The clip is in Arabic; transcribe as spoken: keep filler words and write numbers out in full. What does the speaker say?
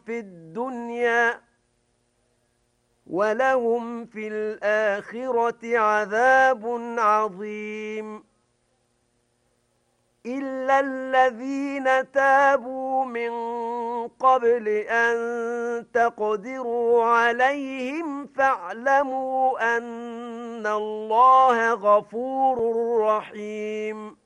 في الدنيا ولهم في الآخرة عذاب عظيم إلا الذين تابوا من قبل أن تقدروا عليهم فاعلموا أن الله غفور رحيم